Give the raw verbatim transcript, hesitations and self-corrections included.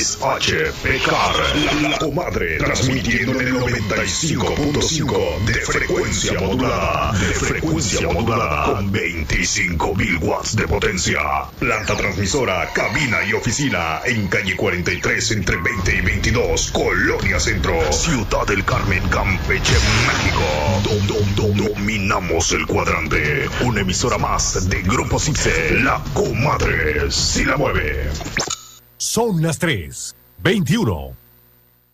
X H P K R, la, la comadre, transmitiendo en el noventa y cinco punto cinco de frecuencia modulada, de frecuencia modulada, con veinticinco mil watts de potencia. Planta transmisora, cabina y oficina en calle cuarenta y tres entre veinte y veintidós, Colonia Centro, Ciudad del Carmen, Campeche, México. Dom, dom, dom, dominamos el cuadrante. Una emisora más de Grupo Cipse, la comadre si la mueve. Son las tres, veintiuno.